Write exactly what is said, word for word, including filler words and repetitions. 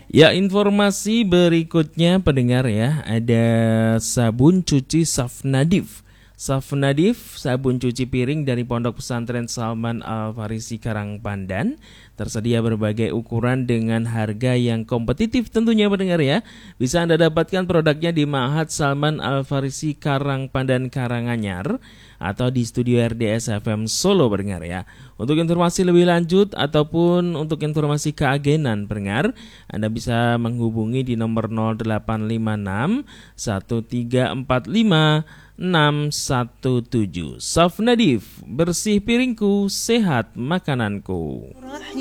Ya, informasi berikutnya pendengar ya, ada sabun cuci Safnadif. Safnadif, sabun cuci piring dari Pondok Pesantren Salman Al-Farisi Karangpandan, tersedia berbagai ukuran dengan harga yang kompetitif tentunya pendengar ya. Bisa Anda dapatkan produknya di Ma'had Salman Al-Farisi Karangpandan Karanganyar atau di studio R D S F M Solo pendengar ya. Untuk informasi lebih lanjut ataupun untuk informasi keagenan pendengar, Anda bisa menghubungi di nomor nol delapan lima enam satu tiga empat lima enam satu tujuh. Safnadif, bersih piringku, sehat makananku.